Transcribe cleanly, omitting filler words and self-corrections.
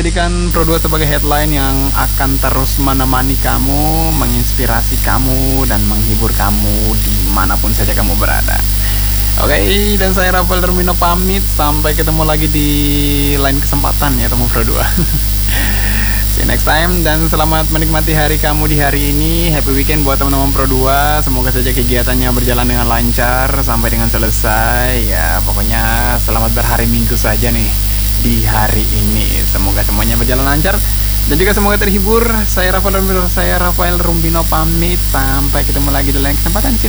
jadikan Pro 2 sebagai headline yang akan terus menemani kamu, menginspirasi kamu, dan menghibur kamu dimanapun saja kamu berada. Oke, dan saya Rafael Termino pamit. Sampai ketemu lagi di lain kesempatan ya teman Pro 2. See you next time, dan selamat menikmati hari kamu di hari ini. Happy weekend buat teman-teman Pro 2. Semoga saja kegiatannya berjalan dengan lancar sampai dengan selesai. Ya, pokoknya selamat berhari Minggu saja nih di hari ini. Semoga semuanya berjalan lancar dan juga semoga terhibur. Saya Rafael Rumbino pamit. Sampai ketemu lagi di lain kesempatan.